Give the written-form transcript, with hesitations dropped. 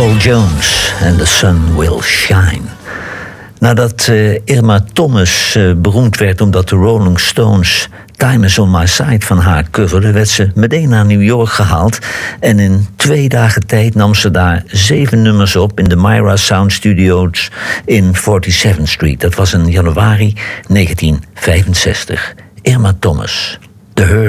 Paul Jones en The Sun Will Shine. Nadat Irma Thomas beroemd werd omdat de Rolling Stones Time Is On My Side van haar coverde, werd ze meteen naar New York gehaald. En in 2 dagen tijd nam ze daar 7 nummers op in de Myra Sound Studios in 47th Street. Dat was in januari 1965. Irma Thomas, The Hurt